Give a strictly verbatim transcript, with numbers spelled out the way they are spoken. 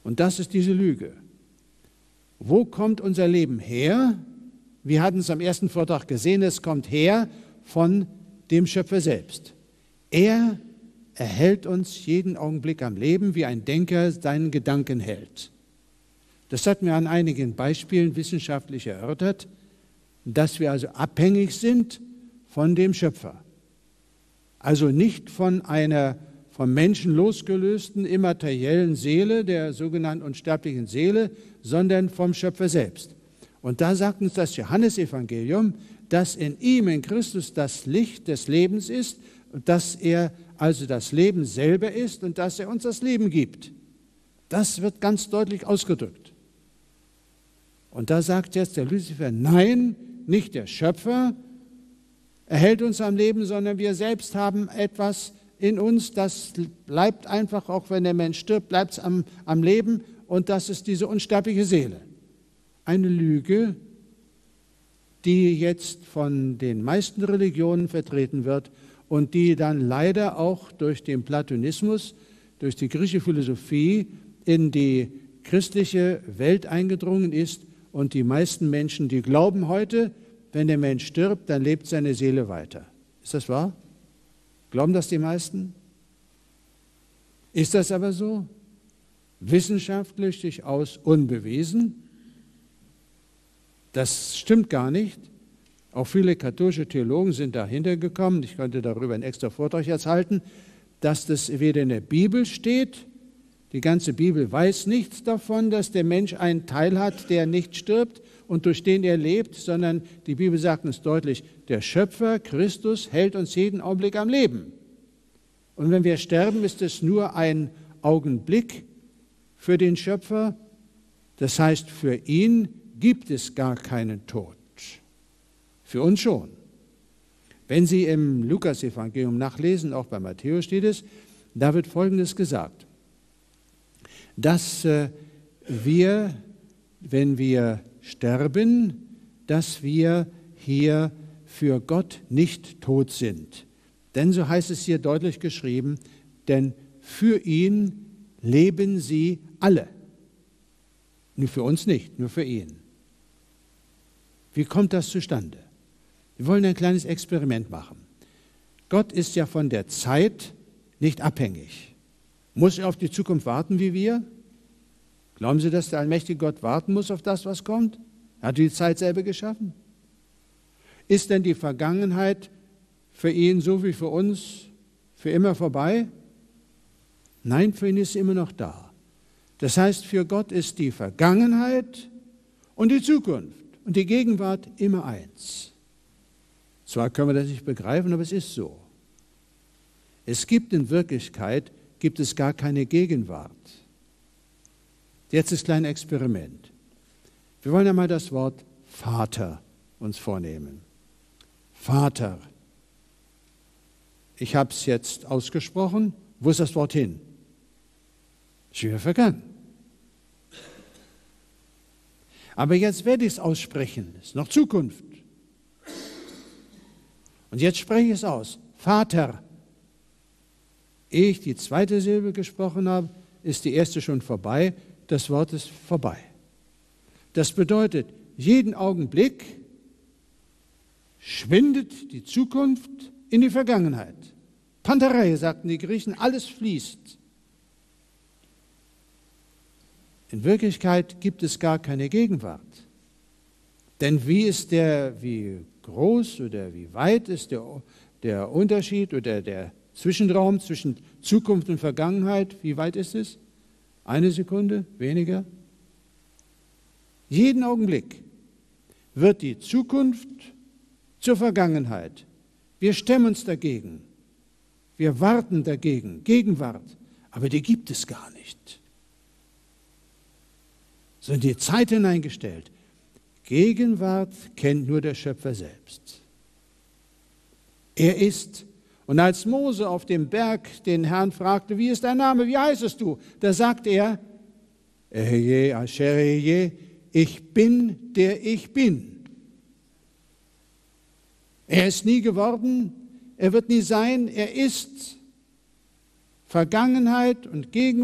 Und das ist diese Lüge. Wo kommt unser Leben her? Wir hatten es am ersten Vortrag gesehen, es kommt her von dem Schöpfer selbst. Er erhält uns jeden Augenblick am Leben, wie ein Denker seinen Gedanken hält. Das hat mir an einigen Beispielen wissenschaftlich erörtert, dass wir also abhängig sind von dem Schöpfer. Also nicht von einer vom Menschen losgelösten immateriellen Seele, der sogenannten unsterblichen Seele, sondern vom Schöpfer selbst. Und da sagt uns das Johannesevangelium, dass in ihm, in Christus, das Licht des Lebens ist und dass er also das Leben selber ist und dass er uns das Leben gibt. Das wird ganz deutlich ausgedrückt. Und da sagt jetzt der Luzifer, nein, nicht der Schöpfer erhält uns am Leben, sondern wir selbst haben etwas in uns, das bleibt einfach, auch wenn der Mensch stirbt, bleibt es am, am Leben, und das ist diese unsterbliche Seele. Eine Lüge, die jetzt von den meisten Religionen vertreten wird und die dann leider auch durch den Platonismus, durch die griechische Philosophie in die christliche Welt eingedrungen ist, und die meisten Menschen, die glauben heute, wenn der Mensch stirbt, dann lebt seine Seele weiter. Ist das wahr? Glauben das die meisten? Ist das aber so? Wissenschaftlich durchaus unbewiesen? Das stimmt gar nicht. Auch viele katholische Theologen sind dahinter gekommen, ich könnte darüber einen extra Vortrag jetzt halten, dass das weder in der Bibel steht, die ganze Bibel weiß nichts davon, dass der Mensch einen Teil hat, der nicht stirbt und durch den er lebt, sondern die Bibel sagt uns deutlich, der Schöpfer, Christus, hält uns jeden Augenblick am Leben. Und wenn wir sterben, ist es nur ein Augenblick für den Schöpfer. Das heißt, für ihn gibt es gar keinen Tod. Für uns schon. Wenn Sie im Lukas-Evangelium nachlesen, auch bei Matthäus steht es, da wird Folgendes gesagt, dass äh, wir, wenn wir sterben, dass wir hier für Gott nicht tot sind. Denn so heißt es hier deutlich geschrieben, denn für ihn leben sie alle. Nur für uns nicht, nur für ihn. Wie kommt das zustande? Wir wollen ein kleines Experiment machen. Gott ist ja von der Zeit nicht abhängig. Muss er auf die Zukunft warten wie wir? Glauben Sie, dass der allmächtige Gott warten muss auf das, was kommt? Er hat die Zeit selber geschaffen. Ist denn die Vergangenheit für ihn so wie für uns für immer vorbei? Nein, für ihn ist sie immer noch da. Das heißt, für Gott ist die Vergangenheit und die Zukunft und die Gegenwart immer eins. Zwar können wir das nicht begreifen, aber es ist so. Es gibt in Wirklichkeit, gibt es gar keine Gegenwart. Jetzt das kleine Experiment. Wir wollen einmal das Wort Vater uns vornehmen. Vater. Ich habe es jetzt ausgesprochen. Wo ist das Wort hin? Ist wieder vergangen. Aber jetzt werde ich es aussprechen. Es ist noch Zukunft. Und jetzt spreche ich es aus. Vater. Ehe ich die zweite Silbe gesprochen habe, ist die erste schon vorbei. Das Wort ist vorbei. Das bedeutet, jeden Augenblick schwindet die Zukunft in die Vergangenheit. Panterei, sagten die Griechen, alles fließt. In Wirklichkeit gibt es gar keine Gegenwart. Denn wie ist der, wie groß oder wie weit ist der, der Unterschied oder der Zwischenraum zwischen Zukunft und Vergangenheit? Wie weit ist es? Eine Sekunde? Weniger? Jeden Augenblick wird die Zukunft zur Vergangenheit. Wir stemmen uns dagegen. Wir warten dagegen. Gegenwart. Aber die gibt es gar nicht. So in die Zeit hineingestellt. Gegenwart kennt nur der Schöpfer selbst. Er ist. Und als Mose auf dem Berg den Herrn fragte, wie ist dein Name, wie heißest du? Da sagt er, Ehyeh Asher Ehyeh, ich bin, der ich bin. Er ist nie geworden, er wird nie sein, er ist Vergangenheit und Gegenwart.